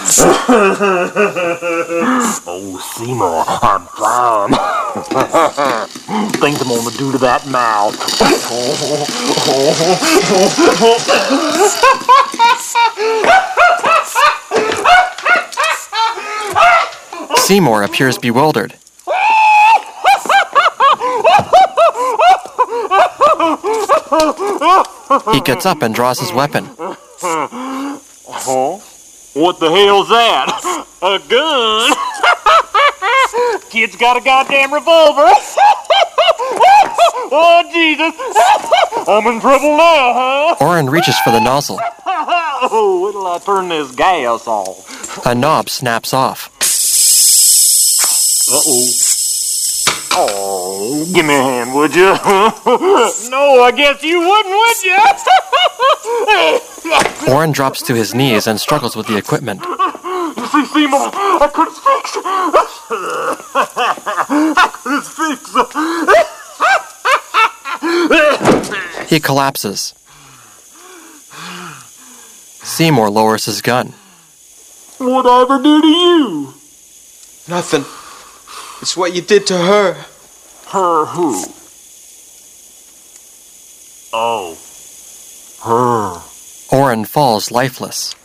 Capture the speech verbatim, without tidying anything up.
Oh, Seymour, I'm fine. Things I'm gonna do to that mouth. Seymour appears bewildered. He gets up and draws his weapon. Huh? What the hell's that? A gun? Kid's got a goddamn revolver. Oh, Jesus. I'm in trouble now, huh? Orrin reaches for the nozzle. Oh, wait till I turn this gas off. A knob snaps off. Uh-oh. Oh, give me a hand, would you? No, I guess you wouldn't, would you? Orrin drops to his knees and struggles with the equipment. You see, Seymour, I couldn't fix it. I couldn't fix it. He collapses. Seymour lowers his gun. What'd I ever do to you? Nothing. It's what you did to her. Her who? Oh. Her. Orrin falls lifeless.